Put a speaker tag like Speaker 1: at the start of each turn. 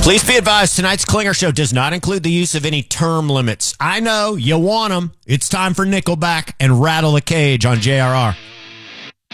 Speaker 1: Please be advised, tonight's Klinger Show does not include the use of any term limits. I know, you want them. It's time for Nickelback and Rattle the Cage on JRR.